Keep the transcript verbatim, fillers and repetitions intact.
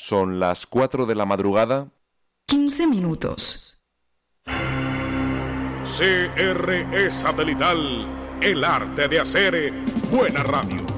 Son las cuatro de la madrugada. quince minutos. C R E Satelital, el arte de hacer buena radio.